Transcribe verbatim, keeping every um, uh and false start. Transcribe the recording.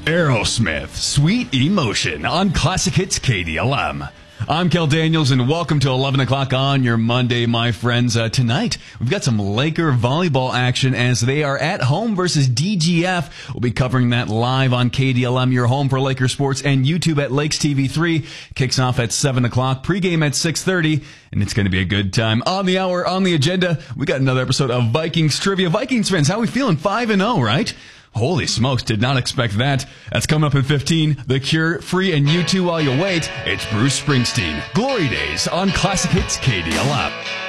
Aerosmith, Sweet Emotion on Classic Hits K D L M. I'm Kel Daniels, and welcome to eleven o'clock on your Monday, my friends. Uh, tonight, we've got some Laker volleyball action as they are at home versus D G F. We'll be covering that live on K D L M, your home for Laker sports, and YouTube at Lakes T V three. Kicks off at seven o'clock, pregame at six thirty, and it's going to be a good time. On the hour, on the agenda, we got another episode of Vikings Trivia. Vikings fans, how we feeling? five and oh, right? Holy smokes, did not expect that. That's coming up at fifteen. The Cure, free, and you too while you wait. It's Bruce Springsteen. Glory Days on Classic Hits K D L M.